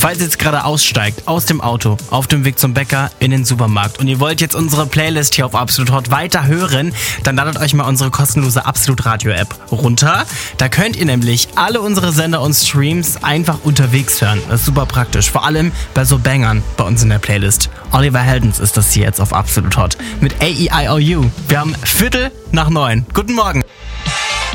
Falls ihr jetzt gerade aussteigt, aus dem Auto, auf dem Weg zum Bäcker, in den Supermarkt und ihr wollt jetzt unsere Playlist hier auf Absolut Hot weiter hören, dann ladet euch mal unsere kostenlose Absolut Radio App runter. Da könnt ihr nämlich alle unsere Sender und Streams einfach unterwegs hören. Das ist super praktisch, vor allem bei so Bangern bei uns in der Playlist. Oliver Heldens ist das hier jetzt auf Absolut Hot mit AEIOU. Wir haben 8:45. Guten Morgen.